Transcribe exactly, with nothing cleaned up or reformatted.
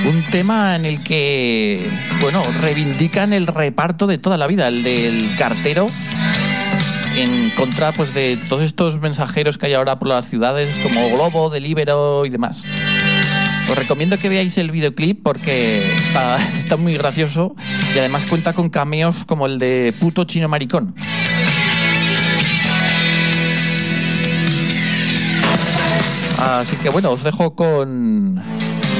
Un tema en el que, bueno, reivindican el reparto de toda la vida, el del cartero, en contra pues de todos estos mensajeros que hay ahora por las ciudades como Globo, Deliveroo y demás. Os recomiendo que veáis el videoclip porque está, está muy gracioso y además cuenta con cameos como el de Puto Chino Maricón. Así que bueno, os dejo con